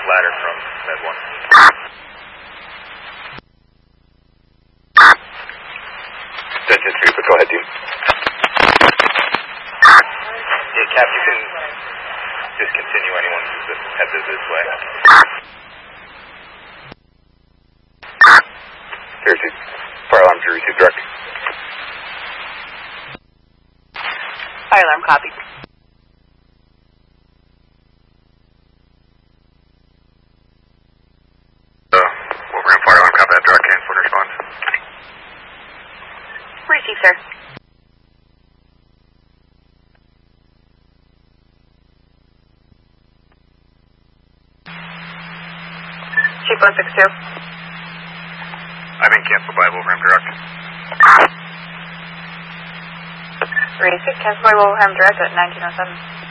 ladder from Med 1. Attention 2, but go ahead, team. Yeah, Cap, you can discontinue anyone who's headed this way. Here, two. Fire alarm to receive direct. Fire alarm, copy. Wolverine fire alarm, copy that direct, cancel and response. Receive, sir. Chief 162. I've been canceled by Wolverine direct. Receive, cancel by Wilhelm direct at 1907.